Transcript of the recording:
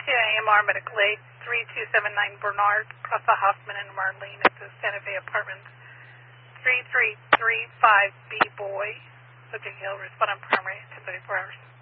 AMR Medical Aid, 3279 Bernard, Prasa Hoffman and Marlene at the Santa Fe Apartments, 3335B Boy, subject Hill, respond on primary, 10 34 hours.